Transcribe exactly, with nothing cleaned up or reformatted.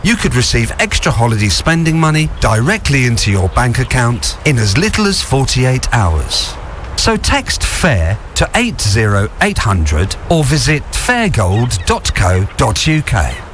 you could receive extra holiday spending money directly into your bank account in as little as forty-eight hours. So text FAIR to eight zero eight hundred or visit fairgold dot co dot uk.